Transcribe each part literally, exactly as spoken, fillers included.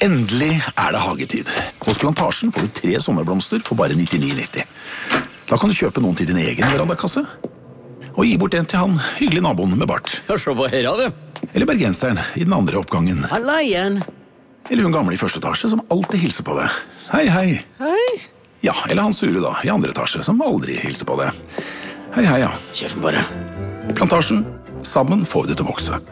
Endelig er det hagetid. Hos Plantasjen får du tre sommerblomster for bare nittini nitti. Da kan du kjøpe noen til din egen verandakasse, og gi bort en til han hyggelig naboen med bart. Ja, se på her, du. Eller bergenseren i den andre oppgangen. Halla igjen. Eller hun gamle i første etasje som alltid hilser på deg. Hei, hei. Hei. Ja, eller han sure da, i andre etasje som aldri hilser på deg. Hei, hei, ja. Kjeften bare. Plantasjen. Sammen får vi det til å vokse.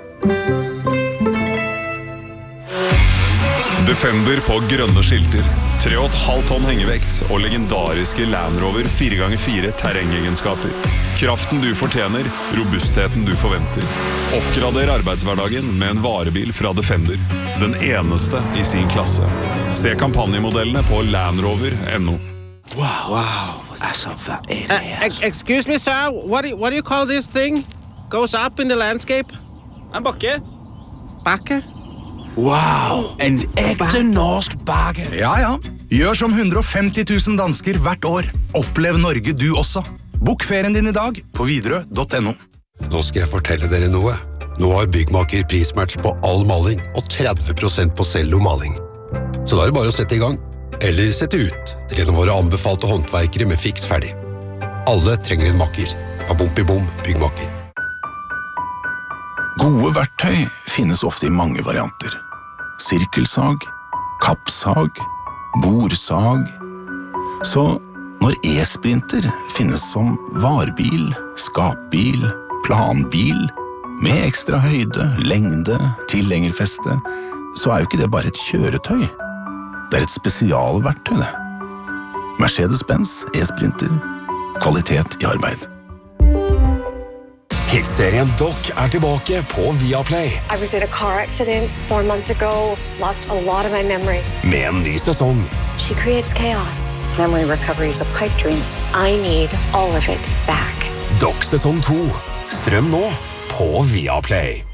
Defender på grønne skilter, tre og et halvt tonn hengevekt og legendariske Land Rover fire ganger fire terrengegenskaper. Kraften du fortjener, robustheten du forventer. Oppgrader arbeidshverdagen med en varebil fra Defender. Den eneste i sin klasse. Se kampanjemodellene på land rover punktum no. Wow. Wow. Altså, hva er det her? Uh, excuse me, sir. What do, you, what do you call this thing? Goes up in the landscape? En bakke. Bakke? Wow, en ekte norsk bakke. Ja, ja. Gjør som hundre og femti tusen dansker hvert år. Opplev Norge du også. Bok ferien din i dag på widerøe punktum no. Nå skal jeg fortelle dere noe. Nå har Byggmaker prismatch på all maling og tretti prosent på cellomaling. Så da er det bare å sette i gang. Eller sette ut til en av våre anbefalte håndverkere med fiks ferdig. Alle trenger en makker. Babompi-bom, Byggmaker. Gode verktøy finnes ofte i mange varianter. Sirkelsag, kappsag, borsag. Så når e-sprinter finnes som varbil, skapbil, planbil, med ekstra høyde, lengde, tilhengerfeste, så er jo ikke det bare et kjøretøy. Det er et spesialverktøy, det. Mercedes-Benz e-sprinter. Kvalitet i arbeid. Hitserien Doc er tilbake på Viaplay. I was in a car accident four months ago, lost a lot of my memory. Med en ny sesong. She creates chaos. Memory recovery is a pipe dream. I need all of it back. Doc sesong to. Strøm nå på Viaplay.